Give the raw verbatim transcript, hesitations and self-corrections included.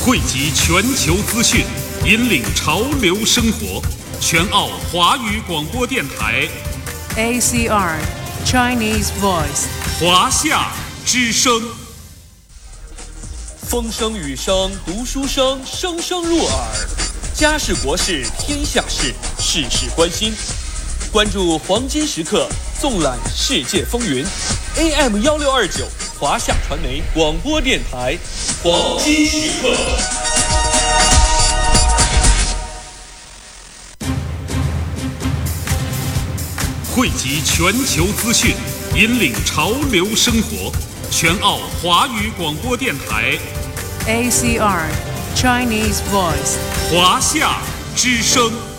汇集全球资讯，引领潮流生活。全澳华语广播电台 A C R Chinese Voice 华夏之声。 风声雨声读书声，声声入耳。家事国事天下事，事事关心。关注黄金时刻，纵览世界风云。A M 幺六二九华夏传媒广播电台，黄金时刻。 汇集全球资讯，引领潮流生活。全澳华语广播电台 A C R Chinese Voice 华夏之声。